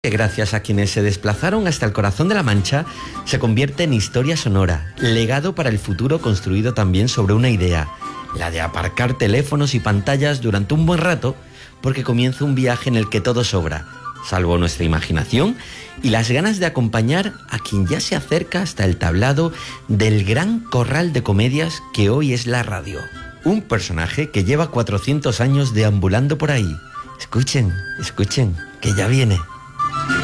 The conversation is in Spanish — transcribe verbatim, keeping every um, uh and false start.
Que gracias a quienes se desplazaron hasta el corazón de la Mancha, se convierte en historia sonora, legado para el futuro construido también sobre una idea, la de aparcar teléfonos y pantallas durante un buen rato, porque comienza un viaje en el que todo sobra, salvo nuestra imaginación y las ganas de acompañar a quien ya se acerca hasta el tablado del gran corral de comedias que hoy es la radio. Un personaje que lleva cuatrocientos años deambulando por ahí. Escuchen, escuchen, que ya viene.